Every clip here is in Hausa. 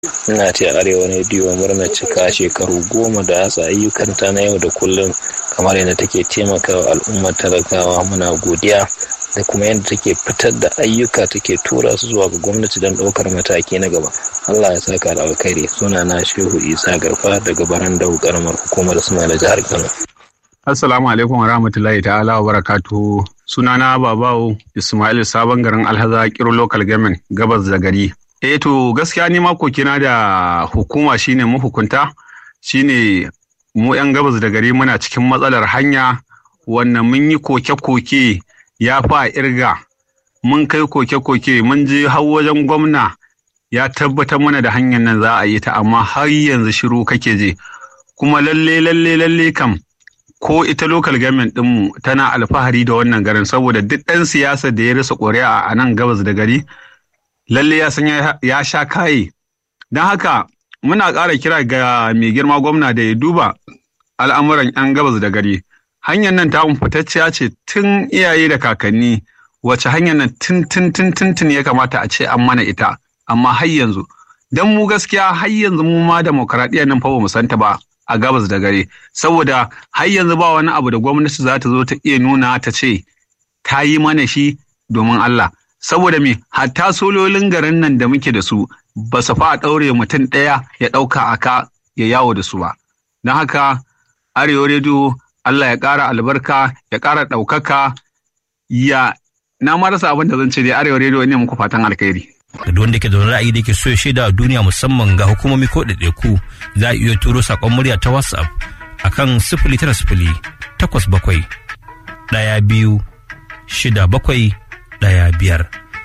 Ina ce Arewa rediyo murnar cika shekaru 10 da yasa ayyukanta na yau da kullum kamar yadda take taimakawa al'ummar talakawa. Muna godiya da kuma yadda take fitar da ayyuka take tura su zuwa ga gwamnati don ɗaukar mataki na gaba. Allah ya saka da alkhairi. Sunana Shehu Isa Garfa daga Barandau karamar hukumar Sumaila jihar Kano. Assalamu alaikum wa rahmatullahi ta'ala wa barakatuhu. Sunana Babawo Ismail Sabon garin Alhaza Kiro Local Government Gabas da Gari. To gaskiya ni ma kokina da hukuma shine mahukunta shine mu 'yan Gabas da Gari muna cikin matsalar hanya wannan mun yi koke-koke ya fa irga mun kai koke-koke mun je har wajen gwamna ya tabbatar mana da hanyar nan za a yi ta amma har yanzu shiru kake je kuma lalle kam ko ita local government ɗinmu tana alfahari da wannan garin saboda duk ɗan siyasa da ya rasa ƙuri'a a nan Gabas da Gari lalle ya san ya sha kaye. Don haka muna ƙara kira ga mai girma gwamna da ya duba al'amuran 'yan Gabas da Gari. Hanyar nan ta fitacciya ce tun iyaye da kakanni wace hanyar nan tun ya kamata a ce an mana ita amma har yanzu. Don mu gaskiya har yanzu mu ma demokaradiyyar nan fa ba mu santa ba a Gabas da Gari saboda har yanzu ba wani abu da gwamnati za ta zo ta iya nuna ta ce ta yi mana shi domin Allah. Saboda me hatta sololin garin nan da muke da su ba su fa ɗaure mutum ɗaya ya ɗauka aka ya yawo da su ba. Don haka Arewa rediyo Allah ya ƙara albarka ya ƙara ɗaukaka na marasa abin da zan ce dai Arewa rediyo ne muku fatan alkhairi. Da wanda ke da wani ra'ayi da ke so ya shaida a duniya musamman ga hukumomi ko ɗaiɗaiku za a iya turo saƙon murya ta WhatsApp akan 090 87 12 67 15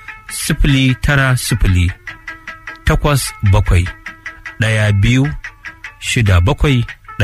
090 87 12 67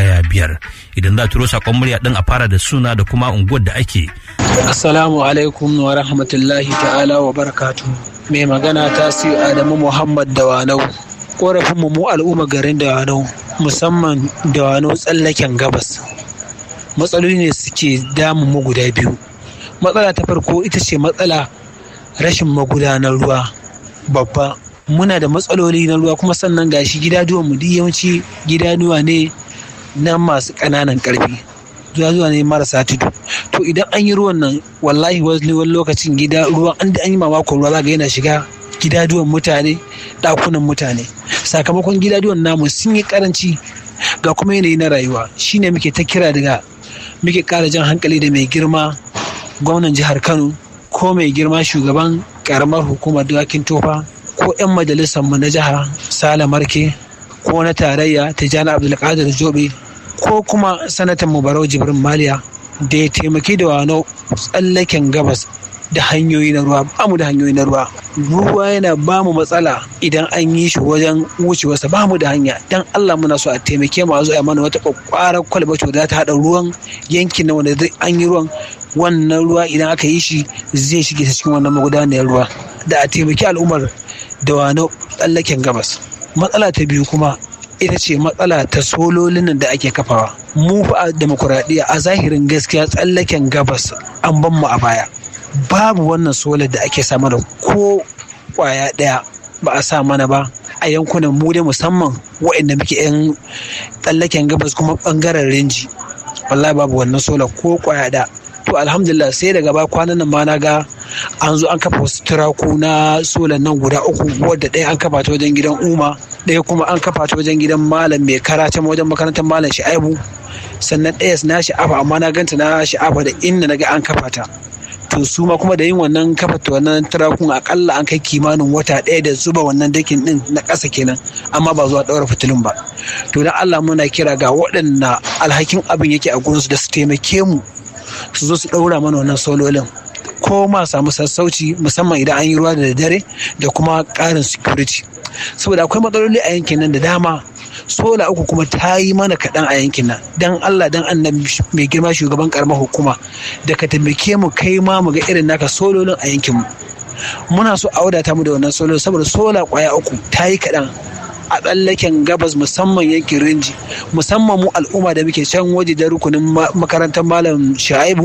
15 idan za a turo saƙon murya ɗin a fara da suna da kuma unguwar da ake. Assalamu alaikum wa rahmatullahi ta'ala wa barakatu. Mai magana Tasiu Adamu Muhammad Dawanau. Korafin mu al'umma garin Dawanau musamman Dawanau tsallaken gabas. Matsaloli ne suke damun mu guda biyu. Matsala ta farko ita ce matsala rashin magudanar ruwa babba. Muna da matsaloli na ruwa kuma sannan gashi gidaduwan mu yawanci gidanuwa ne na masu ƙananan ƙarfi. Zuwa ne marasa tudu. To idan an yi ruwan nan wallahi wani lokacin gida ruwan an yi mamakon ruwa zaka yana shiga gidaduwan mutane, ɗakunan mutane. Sakamakon gidaduwan namu sun yi karanci ga kuma yanayi na rayuwa. Shine muke ta kira muke ƙara jan hankali da mai girma gwamnan jihar Kano ko mai girma shugaban karamar hukumar Dawakin Tofa ko 'yan majalisar mu na jiha Sale Marke ko na tarayya Tijjani Abdulkadir Jobe ko kuma sanatan mu Barau Jibrin Maliya da ya taimaki da wano tsallaken gabas da hanyoyi na ruwa. Ba mu da hanyoyi na ruwa. Ruwa yana ba mu matsala idan an yi shi wajen wucewarsa ba mu da hanya. Dan Allah muna so a taimake mu a zo a mana wata kwakwarar kwalbati da ta haɗa ruwan yankin na wanda an yi ruwan wannan ruwa idan aka yi shi zai shige cikin wannan magudanar ruwa da a taimaki al'ummar da wano tsallaken gabas. Matsala ta biyu kuma ita ce matsala ta sololin da ake kafawa. Mu fa a demokuraɗiyya a zahirin gaskiya tsallaken gabas an ban mu a baya. Babu wannan solar da ake sa mana ko kwaya ɗaya ba a sa mana ba a yankunan mu dai musamman waɗanda muke 'yan tsallaken gabas kuma ɓangaren rinji. Wallahi babu wannan solar ko kwaya ɗaya. To alhamdulillah sai daga ba kwanan nan ma na ga an zo an kafa wasu turaku na solar nan guda 3 wadda ɗaya an kafa ta wajen gidan Uma, ɗaya kuma an kafa ta wajen gidan malam mai karatan wajen makarantar malam Sha'ibu, sannan ɗaya na sha'afa amma na ganta na sha'afa da inda na ga an kafa ta. To su ma kuma da yin wannan kafa ta wannan turakun akalla an kai kimanin wata ɗaya da zuba wannan dakin ɗin na ƙasa kenan amma ba zuwa ɗaura fitilun ba. To dan Allah muna kira ga waɗanda alhakin abin yake a gurinsu da su taimake mu su zo su ɗaura mana wannan sololin ko ma samu sassauci musamman idan an yi ruwa da dare da kuma ƙarin security saboda akwai matsaloli a yankin nan da dama. Sola 3 kuma ta yi mana kaɗan a yankin nan. Dan Allah dan annabi mai girma shugaban karamar hukuma da ka taimake mu kai ma mu ga irin naka sololin a yankin mu. Muna so a wadata mu da wannan sololin saboda sola kwaya 3 ta yi kaɗan a tsallaken gabas musamman yankin rinji musamman mu al'umma da muke can waje da rukunin makarantar malam Sha'ibu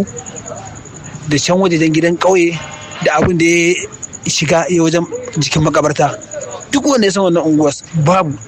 da can waje gidan ƙauye da abin da ya shiga wajen jikin makabarta duk wanda ya san wannan unguwar babu